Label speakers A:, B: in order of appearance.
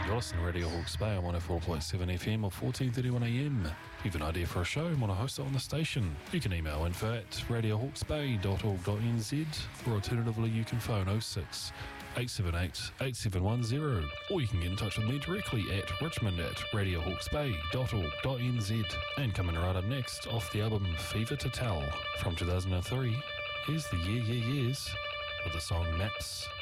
A: You're listening to Radio Hawke's Bay on 104.7 FM or 14:31am. If you have an idea for a show and want to host it on the station, you can email info@radiohawksbay.org.nz, or alternatively you can phone 06 878 8710, or you can get in touch with me directly at richmond@radiohawksbay.org.nz. And coming right up next, off the album Fever to Tell from 2003, here's the Yeah Yeah Yeahs with the song Maps.